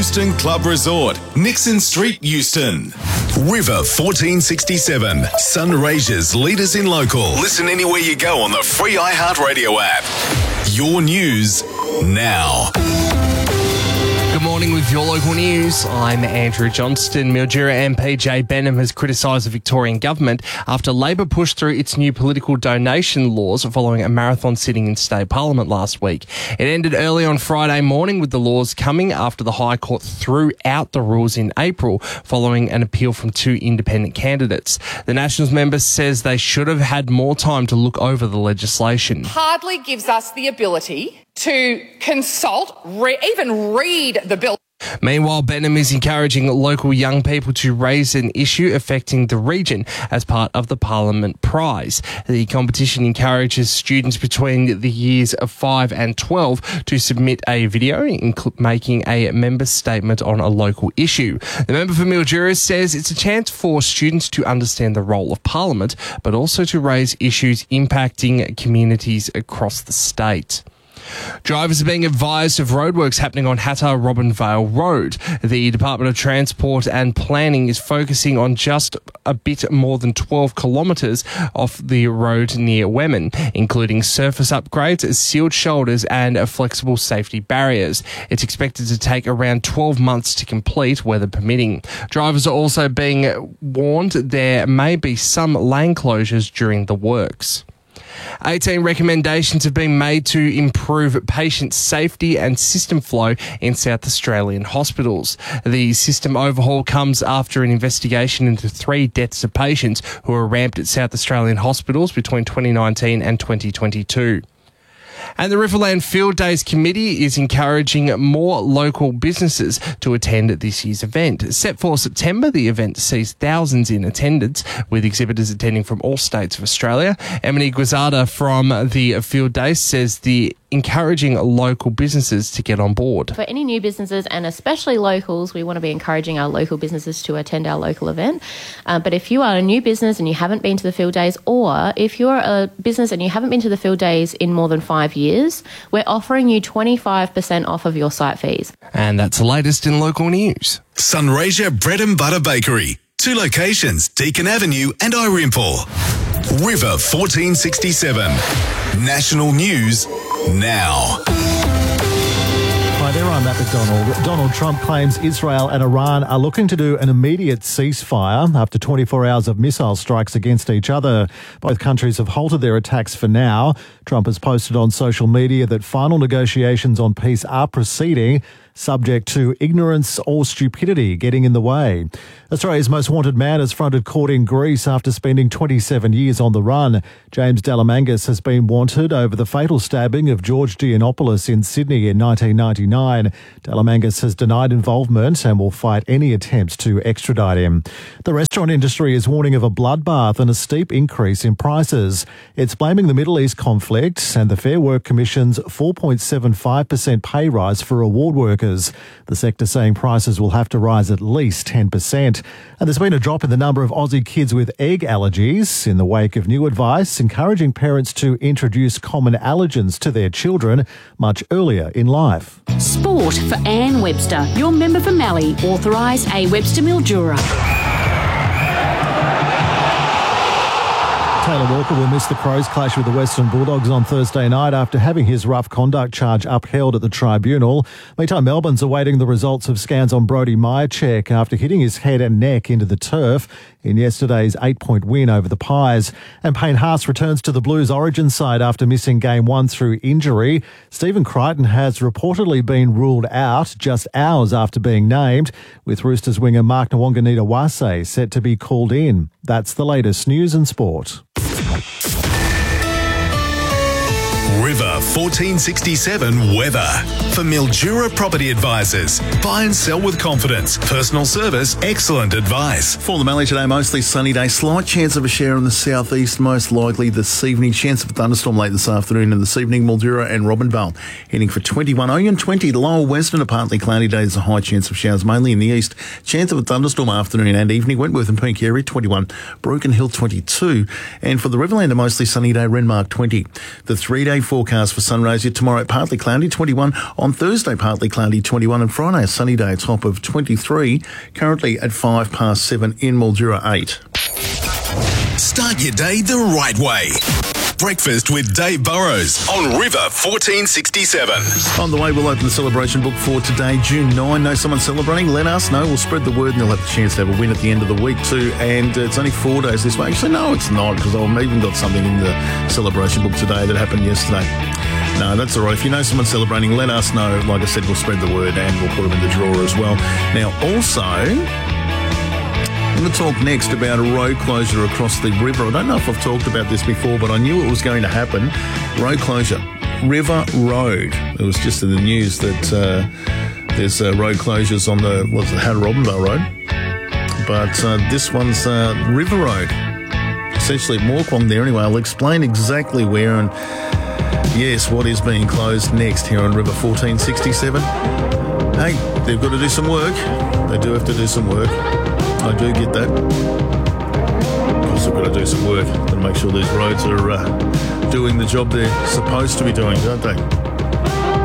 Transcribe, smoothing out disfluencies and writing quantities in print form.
Houston Club Resort, Nixon Street, Houston. River 1467, Sunraysia's leaders in local. Listen anywhere you go on the free iHeartRadio app. Your news now. Good morning with your local news. I'm Andrew Johnston. Mildura MP Jay Benham has criticised the Victorian government after Labor pushed through its new political donation laws following a marathon sitting in State Parliament last week. It ended early on Friday morning with the laws coming after the High Court threw out the rules in April following an appeal from two independent candidates. The Nationals member says they should have had more time to look over the legislation. Hardly gives us the ability to consult, even read the bill. Meanwhile, Benham is encouraging local young people to raise an issue affecting the region as part of the Parliament Prize. The competition encourages students between the years of 5 and 12 to submit a video making a member statement on a local issue. The member for Mildura says it's a chance for students to understand the role of Parliament, but also to raise issues impacting communities across the state. Drivers are being advised of roadworks happening on Hattah-Robinvale Road. The Department of Transport and Planning is focusing on just a bit more than 12 kilometres off the road near Wemmen, including surface upgrades, sealed shoulders and flexible safety barriers. It's expected to take around 12 months to complete, weather permitting. Drivers are also being warned there may be some lane closures during the works. 18 recommendations have been made to improve patient safety and system flow in South Australian hospitals. The system overhaul comes after an investigation into 3 deaths of patients who were ramped at South Australian hospitals between 2019 and 2022. And the Riverland Field Days Committee is encouraging more local businesses to attend this year's event. Set for September, the event sees thousands in attendance, with exhibitors attending from all states of Australia. Emily Guizada from the Field Days says the encouraging local businesses to get on board. For any new businesses, and especially locals, we want to be encouraging our local businesses to attend our local event. But if you are a new business and you haven't been to the Field Days, or if you're a business and you haven't been to the Field Days in more than 5 years, we're offering you 25% off of your site fees. And that's the latest in local news. Sunraysia Bread and Butter Bakery. 2 locations, Deakin Avenue and Irimple. River 1467. National News now. Hi there, I'm Matt McDonald. Donald Trump claims Israel and Iran are looking to do an immediate ceasefire after 24 hours of missile strikes against each other. Both countries have halted their attacks for now. Trump has posted on social media that final negotiations on peace are proceeding, subject to ignorance or stupidity getting in the way. Australia's most wanted man has fronted court in Greece after spending 27 years on the run. James Delamangas has been wanted over the fatal stabbing of George Giannopoulos in Sydney in 1999. Delamangas has denied involvement and will fight any attempts to extradite him. The restaurant industry is warning of a bloodbath and a steep increase in prices. It's blaming the Middle East conflict and the Fair Work Commission's 4.75% pay rise for award workers. The sector saying prices will have to rise at least 10%. And there's been a drop in the number of Aussie kids with egg allergies in the wake of new advice encouraging parents to introduce common allergens to their children much earlier in life. Sport for Anne Webster, your member for Mallee, authorised A. Webster Mildura. Taylor Walker will miss the Crows' clash with the Western Bulldogs on Thursday night after having his rough conduct charge upheld at the tribunal. Meantime, Melbourne's awaiting the results of scans on Brody Myercheck after hitting his head and neck into the turf in yesterday's 8-point win over the Pies. And Payne Haas returns to the Blues origin side after missing Game 1 through injury. Stephen Crichton has reportedly been ruled out just hours after being named, with Roosters winger Mark Nwanganita-Wase set to be called in. That's the latest news and sport. River 1467 weather. For Mildura Property Advisors. Buy and sell with confidence. Personal service, excellent advice. For the Mallee today, mostly sunny day. Slight chance of a shower in the southeast, most likely this evening. Chance of a thunderstorm late this afternoon and this evening. Mildura and Robinvale heading for 21. Oyen 20. The lower western a partly cloudy day. There's a high chance of showers, mainly in the east. Chance of a thunderstorm afternoon and evening. Wentworth and Peak area 21. Broken Hill 22. And for the Riverland, a mostly sunny day. Renmark 20. The 3-day forecast forecast for sunrays here tomorrow, partly cloudy, 21. On Thursday, partly cloudy, 21. And Friday, a sunny day, top of 23. Currently at 7:05 in Mildura, 8. Start your day the right way. Breakfast with Dave Burrows on River 1467. On the way, we'll open the celebration book for today, June 9. Know someone celebrating? Let us know. We'll spread the word and they'll have the chance to have a win at the end of the week too. And it's only 4 days this way. Actually, no, it's not, because I've even got something in the celebration book today that happened yesterday. No, that's all right. If you know someone celebrating, let us know. Like I said, we'll spread the word and we'll put them in the drawer as well. Now, also, I'm going to talk next about a road closure across the river. I don't know if I've talked about this before, but I knew it was going to happen. Road closure. River Road. It was just in the news that there's road closures on the Howard Robinvale Road. But this one's River Road. Essentially at Moorkwong there anyway. I'll explain exactly where and, yes, what is being closed next here on River 1467. Hey, they've got to do some work. They do have to do some work. I do get that. Of course, they've got to do some work to make sure these roads are doing the job they're supposed to be doing, don't they?